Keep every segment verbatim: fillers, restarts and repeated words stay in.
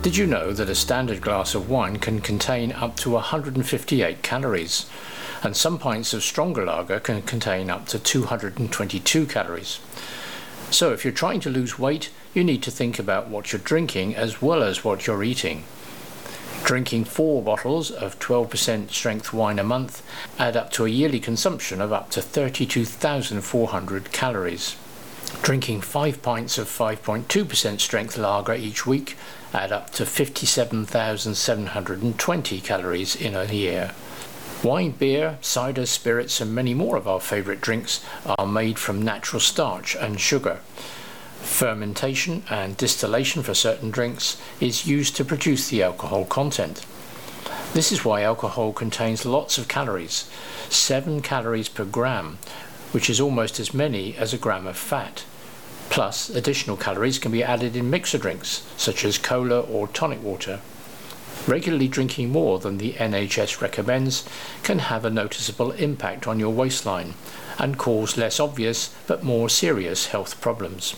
Did you know that a standard glass of wine can contain up to one hundred fifty-eight calories, and some pints of stronger lager can contain up to two hundred twenty-two calories? So if you're trying to lose weight, you need to think about what you're drinking as well as what you're eating. Drinking four bottles of twelve percent strength wine a month add up to a yearly consumption of up to thirty-two thousand four hundred calories. Drinking five pints of five point two percent strength lager each week add up to fifty-seven thousand seven hundred twenty calories in a year. Wine, beer, cider, spirits and many more of our favourite drinks are made from natural starch and sugar. Fermentation and distillation for certain drinks is used to produce the alcohol content. This is why alcohol contains lots of calories, seven calories per gram, which is almost as many as a gram of fat. Plus, additional calories can be added in mixer drinks, such as cola or tonic water. Regularly drinking more than the N H S recommends can have a noticeable impact on your waistline and cause less obvious but more serious health problems.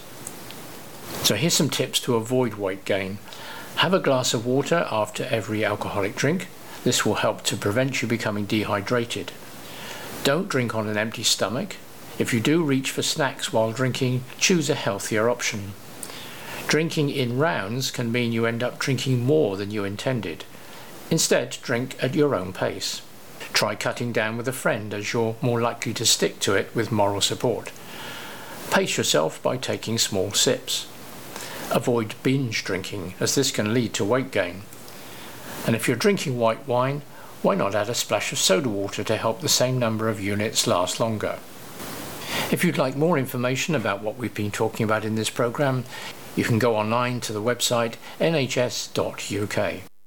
So here's some tips to avoid weight gain. Have a glass of water after every alcoholic drink. This will help to prevent you becoming dehydrated. Don't drink on an empty stomach. If you do reach for snacks while drinking, choose a healthier option. Drinking in rounds can mean you end up drinking more than you intended. Instead, drink at your own pace. Try cutting down with a friend, as you're more likely to stick to it with moral support. Pace yourself by taking small sips. Avoid binge drinking, as this can lead to weight gain. And if you're drinking white wine, why not add a splash of soda water to help the same number of units last longer? If you'd like more information about what we've been talking about in this program, you can go online to the website N H S dot U K.